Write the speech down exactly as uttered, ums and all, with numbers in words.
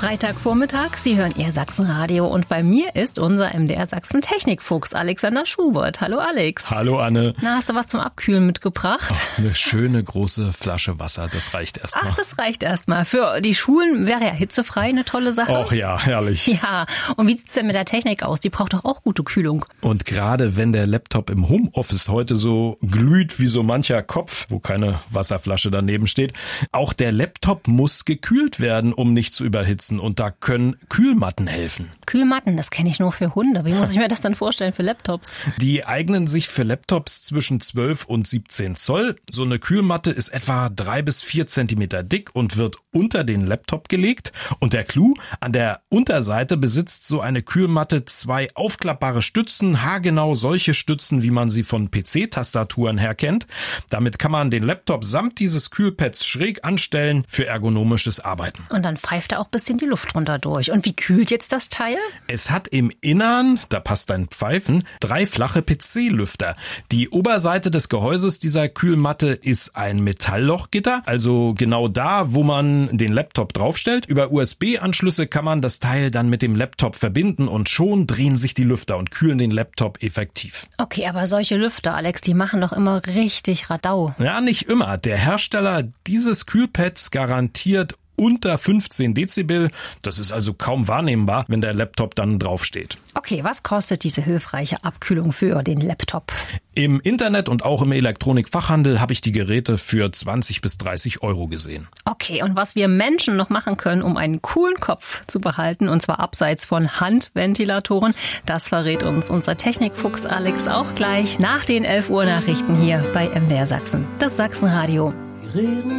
Freitagvormittag, Sie hören Ihr Sachsenradio und bei mir ist unser M D R Sachsen Technikfuchs Alexander Schubert. Hallo Alex. Hallo Anne. Na, hast du was zum Abkühlen mitgebracht? Ach, eine schöne große Flasche Wasser, das reicht erstmal. Ach, das reicht erstmal. Für die Schulen wäre ja hitzefrei eine tolle Sache. Ach ja, herrlich. Ja, und wie sieht's denn mit der Technik aus? Die braucht doch auch gute Kühlung. Und gerade wenn der Laptop im Homeoffice heute so glüht wie so mancher Kopf, wo keine Wasserflasche daneben steht, auch der Laptop muss gekühlt werden, um nicht zu überhitzen. Und da können Kühlmatten helfen. Kühlmatten, das kenne ich nur für Hunde. Wie muss ich mir das dann vorstellen für Laptops? Die eignen sich für Laptops zwischen zwölf und siebzehn Zoll. So eine Kühlmatte ist etwa drei bis vier Zentimeter dick und wird unter den Laptop gelegt. Und der Clou, an der Unterseite besitzt so eine Kühlmatte zwei aufklappbare Stützen, haargenau solche Stützen, wie man sie von P C-Tastaturen her kennt. Damit kann man den Laptop samt dieses Kühlpads schräg anstellen für ergonomisches Arbeiten. Und dann pfeift da auch ein bisschen die Luft runter durch. Und wie kühlt jetzt das Teil? Es hat im Innern, da passt ein Pfeifen, drei flache P C-Lüfter. Die Oberseite des Gehäuses dieser Kühlmatte ist ein Metalllochgitter, also genau da, wo man den Laptop draufstellt. Über U S B-Anschlüsse kann man das Teil dann mit dem Laptop verbinden und schon drehen sich die Lüfter und kühlen den Laptop effektiv. Okay, aber solche Lüfter, Alex, die machen doch immer richtig Radau. Ja, nicht immer. Der Hersteller dieses Kühlpads garantiert unter fünfzehn Dezibel. Das ist also kaum wahrnehmbar, wenn der Laptop dann draufsteht. Okay, was kostet diese hilfreiche Abkühlung für den Laptop? Im Internet und auch im Elektronikfachhandel habe ich die Geräte für zwanzig bis dreißig Euro gesehen. Okay, und was wir Menschen noch machen können, um einen coolen Kopf zu behalten, und zwar abseits von Handventilatoren, das verrät uns unser Technikfuchs Alex auch gleich nach den elf Uhr Nachrichten hier bei M D R Sachsen. Das Sachsenradio. Sie reden